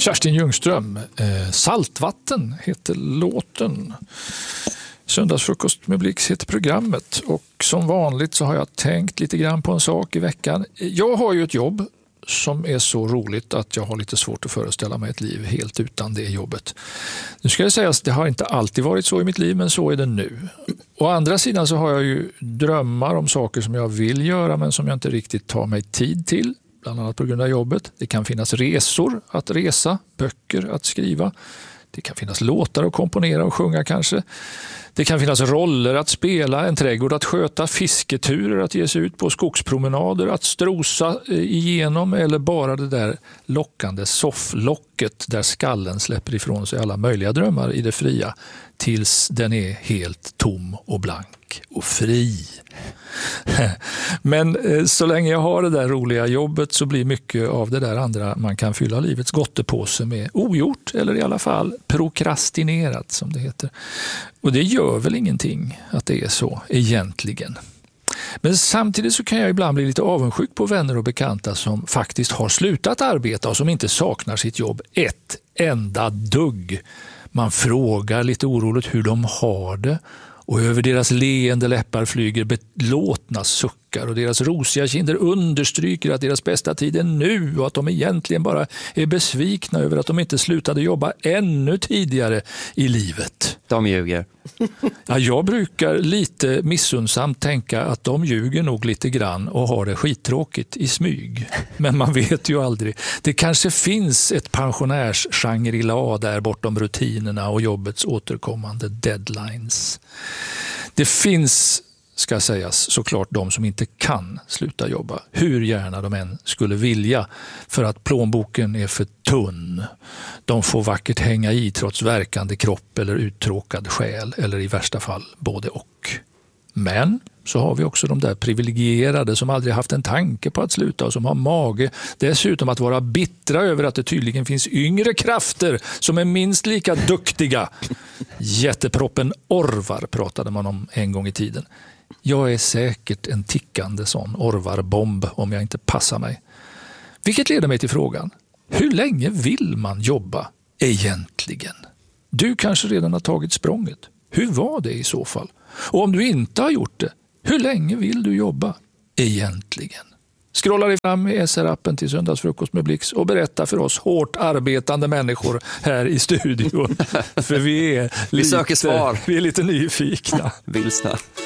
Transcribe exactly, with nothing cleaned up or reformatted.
Kerstin Ljungström, eh, Saltvatten heter låten. Söndagsfrukost med Blix heter programmet. Och som vanligt så har jag tänkt lite grann på en sak i veckan. Jag har ju ett jobb som är så roligt att jag har lite svårt att föreställa mig ett liv helt utan det jobbet. Nu ska jag säga att det har inte alltid varit så i mitt liv, men så är det nu. Å andra sidan så har jag ju drömmar om saker som jag vill göra men som jag inte riktigt tar mig tid till. Bland annat på grund av jobbet. Det kan finnas resor att resa, böcker att skriva. Det kan finnas låtar att komponera och sjunga kanske. Det kan finnas roller att spela, en trädgård att sköta, fisketurer att ge sig ut på, skogspromenader att strosa igenom eller bara det där lockande sofflocket där skallen släpper ifrån sig alla möjliga drömmar i det fria tills den är helt tom och blank och fri. Men så länge jag har det där roliga jobbet så blir mycket av det där andra man kan fylla livets gottepåse med ogjort eller i alla fall prokrastinerat som det heter. Och det gör väl ingenting att det är så egentligen. Men samtidigt så kan jag ibland bli lite avundsjuk på vänner och bekanta som faktiskt har slutat arbeta och som inte saknar sitt jobb ett enda dugg. Man frågar lite oroligt hur de har det. Och över deras leende läppar flyger belåtna suckar och deras rosiga kinder understryker att deras bästa tid är nu och att de egentligen bara är besvikna över att de inte slutade jobba ännu tidigare i livet. De ljuger. Ja, jag brukar lite missunnsamt tänka att de ljuger nog lite grann och har det skittråkigt i smyg. Men man vet ju aldrig. Det kanske finns ett pensionärs-Shangri-La där bortom rutinerna och jobbets återkommande deadlines. Det finns, ska sägas, såklart de som inte kan sluta jobba, hur gärna de än skulle vilja, för att plånboken är för tunn. De får vackert hänga i trots verkande kropp eller uttråkad själ, eller i värsta fall både och. Men så har vi också de där privilegierade som aldrig haft en tanke på att sluta och som har mage dessutom att vara bittra över att det tydligen finns yngre krafter som är minst lika duktiga. Jätteproppen Orvar pratade man om en gång i tiden. Jag är säkert en tickande sån Orvarbomb om jag inte passar mig. Vilket leder mig till frågan: hur länge vill man jobba egentligen? Du kanske redan har tagit språnget. Hur var det i så fall? Och om du inte har gjort det, hur länge vill du jobba egentligen? Scrolla dig fram i S R-appen till Söndagsfrukost med Blix och berätta för oss hårt arbetande människor här i studion. För vi är vi lite, söker svar. Vi är lite nyfikna. Vilsna.